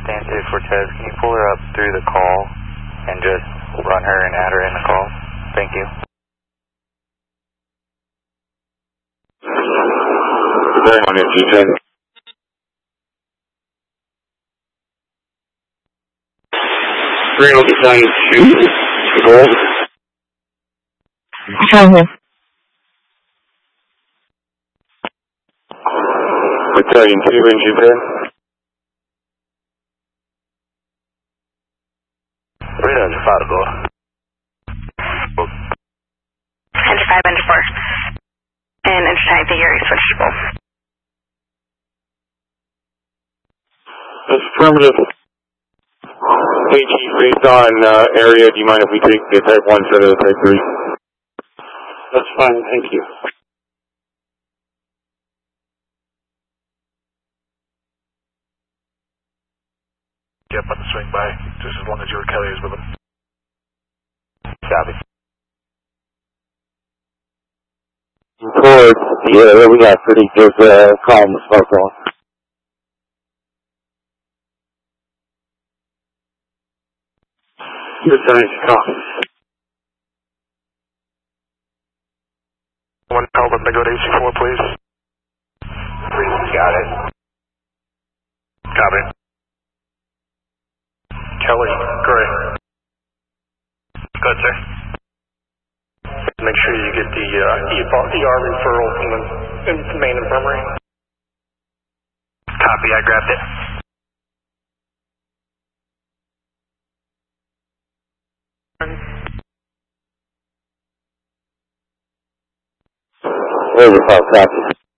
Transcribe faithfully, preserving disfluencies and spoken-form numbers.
Nancy Cortez, can you pull her up through the call and just run her and add her in the call? Thank you. Very on G ten. Three will descend to gold. Uh-huh. Battalion two in Jupiter. Radar to Fargo. Enter five, enter four. And enter type figure switchable. That's affirmative. Hey Chief, based on uh, area, do you mind if we take the type one instead of the type three? That's fine, thank you. Yep, on the swing by, just as long as your Kelly is with him. Copy. Towards the area, we got pretty good uh, column of smoke on. Good times, copy. One Albert, may go to A C four, please. Got it. Copy. Kelly, Gray. Good, sir. Make sure you get the uh, E R referral from the, the main infirmary. Copy, I grabbed it. Over, copy.